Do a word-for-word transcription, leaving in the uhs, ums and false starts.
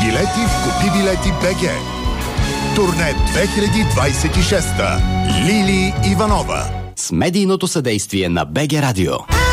билети в Купи билети БГ. Турне две хиляди двадесет и шеста. Лили Иванова. С медийното съдействие на БГ Радио.